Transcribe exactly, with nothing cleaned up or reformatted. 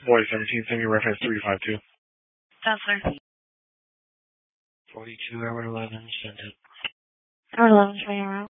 Boy seventeen, send me reference three five two. Counselor. forty-two, hour eleven, send it. Hour eleven, twenty hour out.